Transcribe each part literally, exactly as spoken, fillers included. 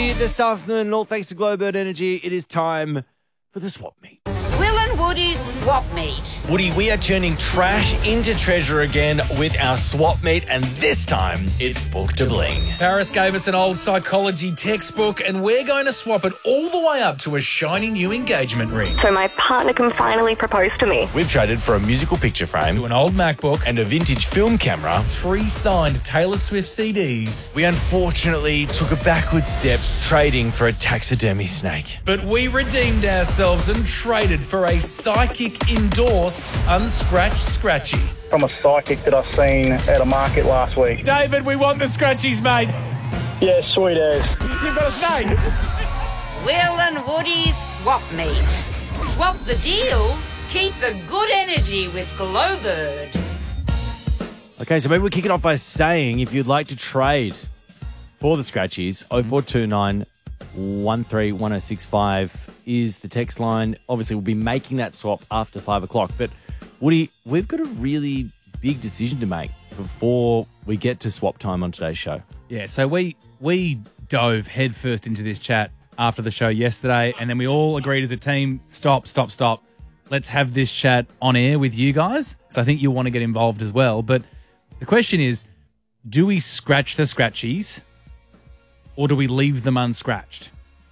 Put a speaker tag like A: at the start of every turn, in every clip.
A: Woody this afternoon, and all thanks to Glowbird Energy, it is time for the swap meet.
B: Will and Woody's swap meet.
C: Woody, we are turning trash into treasure again with our swap meet, and this time it's Book to Bling.
D: Paris gave us an old psychology textbook, and we're going to swap it all the way up to a shiny new engagement ring.
E: So my partner can finally propose to me.
C: We've traded for a musical picture frame,
D: To an old MacBook,
C: and a vintage film camera.
D: three signed Taylor Swift C Ds.
C: We unfortunately took a backward step, trading for a taxidermy snake.
D: But we redeemed ourselves and traded for a psychic-endorsed unscratched scratchy.
F: From a psychic that I've seen at a market last week.
D: David, we want the scratchies, mate.
F: Yeah, sweet as.
D: You've got a snake.
B: Will and Woody's swap meet. Swap the deal, keep the good energy with Glowbird.
A: Okay, so maybe we kick it off by saying if you'd like to trade for the scratchies, oh four two nine, one three one oh six five is the text line. Obviously, we'll be making that swap after five o'clock. But, Woody, we've got a really big decision to make before we get to swap time on today's show.
G: Yeah, so we we dove headfirst into this chat after the show yesterday, and then we all agreed as a team, stop, stop, stop. Let's have this chat on air with you guys, because I think you'll want to get involved as well. But the question is, do we scratch the scratchies or do we leave them unscratched?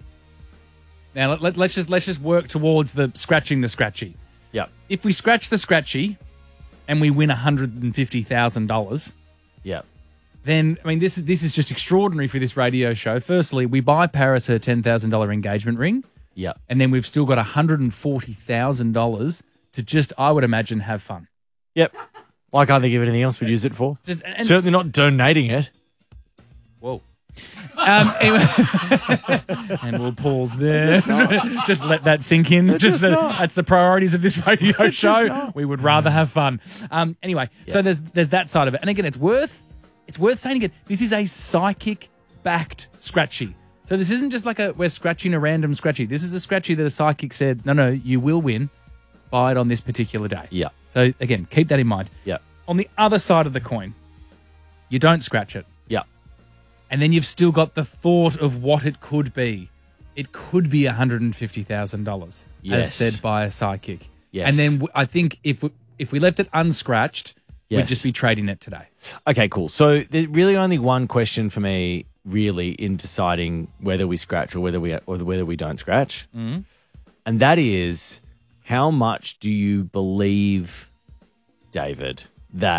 G: Now, let, let, let's just let's just work towards the scratching the scratchy.
A: Yeah.
G: If we scratch the scratchy and we win one hundred fifty thousand dollars,
A: Yeah.
G: then, I mean, this is this is just extraordinary for this radio show. Firstly, we buy Paris her ten thousand dollars engagement ring,
A: Yeah.
G: and then we've still got one hundred forty thousand dollars to just, I would imagine, have fun.
A: Yep. Well, I can't think of anything else we'd use it for.
G: Just, and,
A: Certainly not donating it.
G: Whoa. Um, anyway, and we'll pause there. Just, just let that sink in. Just,
A: just
G: uh,
A: not.
G: that's the priorities of this radio show.
A: not.
G: We would rather have fun. Um, anyway, so there's there's that side of it, and again, it's worth it's worth saying again. This is a psychic backed scratchy. So this isn't just like a we're scratching a random scratchy. This is a scratchy that a psychic said, no, no, you will win. Buy it on this particular day.
A: Yeah.
G: So again, keep that in mind.
A: Yeah.
G: On the other side of the coin, you don't scratch it.
A: Yeah.
G: And then you've still got the thought of what it could be. It could be one hundred fifty thousand dollars,
A: Yes.
G: as said by a psychic.
A: Yes.
G: And then w- I think if we, if we left it unscratched, we'd
A: Yes.
G: just be trading it today.
A: Okay, cool. So there's really only one question for me, really, in deciding whether we scratch or whether we or whether we don't scratch, mm-hmm. and that is, how much do you believe David